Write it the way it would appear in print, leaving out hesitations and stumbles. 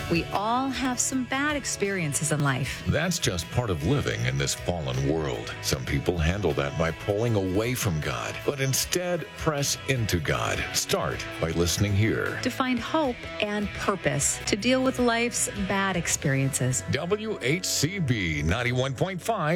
We all have some bad experiences in life. That's just part of living in this fallen world. Some people handle that by pulling away from God, but instead press into God. Start by listening here. To find hope and purpose to deal with life's bad experiences. WHCB 91.5